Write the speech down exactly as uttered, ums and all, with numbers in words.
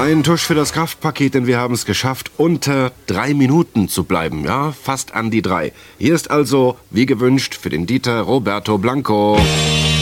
Ein Tusch für das Kraftpaket, denn wir haben es geschafft, unter drei Minuten zu bleiben. Ja, fast an die drei. Hier ist also, wie gewünscht, für den Dieter Roberto Blanco.